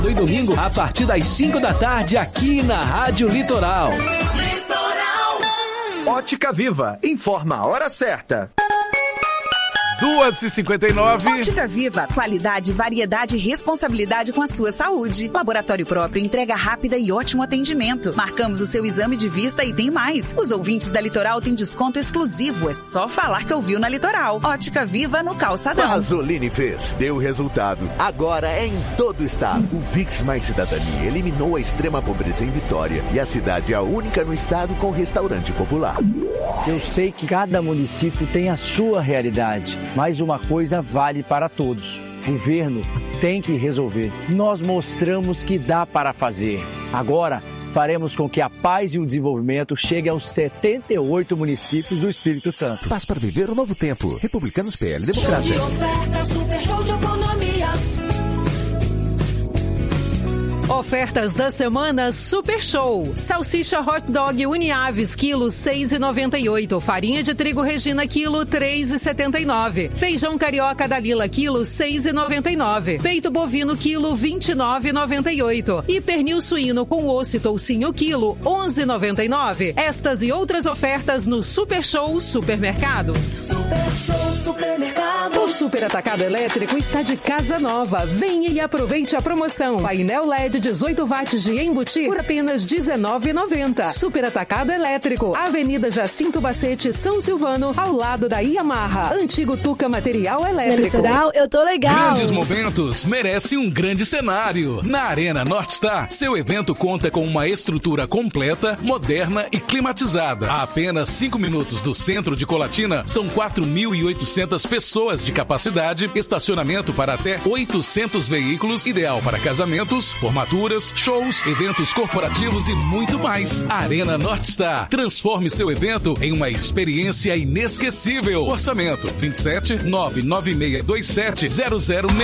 E domingo, a partir das 5 da tarde, aqui na Rádio Litoral. Ótica Viva, informa a hora certa. 2h59. Ótica Viva, qualidade, variedade e responsabilidade com a sua saúde. Laboratório próprio, entrega rápida e ótimo atendimento. Marcamos o seu exame de vista e tem mais. Os ouvintes da Litoral têm desconto exclusivo. É só falar que ouviu na Litoral. Ótica Viva no Calçadão. Pasolini fez, deu resultado. Agora é em todo o estado. O VIX Mais Cidadania eliminou a extrema pobreza em Vitória e a cidade é a única no estado com restaurante popular. Eu sei que cada município tem a sua realidade, mas uma coisa vale para todos. O governo tem que resolver. Nós mostramos que dá para fazer. Agora, faremos com que a paz e o desenvolvimento cheguem aos 78 municípios do Espírito Santo. Paz para viver o novo tempo. Republicanos, PL, Democratas. Show de oferta, super show de economia. Ofertas da semana Super Show. Salsicha hot dog Uniaves, quilo 6,98. Farinha de trigo Regina, quilo 3,79. Feijão carioca Dalila, quilo 6,99. Peito bovino, quilo 29,98. E pernil suíno com osso e toucinho, quilo 11,99. Estas e outras ofertas no Super Show Supermercados. Super Show Supermercados. O Super Atacado Elétrico está de casa nova. Venha e aproveite a promoção. Painel LED 18 watts de embutir por apenas R$19,90. Super Atacado Elétrico, Avenida Jacinto Bacete, São Silvano, ao lado da Yamaha. Antigo Tuca Material Elétrico. Na Litoral, eu tô legal. Grandes momentos merecem um grande cenário. Na Arena Northstar, seu evento conta com uma estrutura completa, moderna e climatizada. A apenas 5 minutos do centro de Colatina, são 4.800 pessoas de capacidade, estacionamento para até 800 veículos, ideal para casamentos, formaturas, shows, eventos corporativos e muito mais. Arena Northstar. Transforme seu evento em uma experiência inesquecível. Orçamento 27 99627 00